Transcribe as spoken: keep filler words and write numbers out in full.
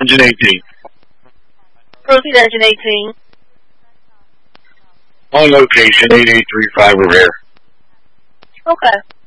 Engine eighteen. Proceed, engine eighteen. On location, eight eight three five Revere. Okay.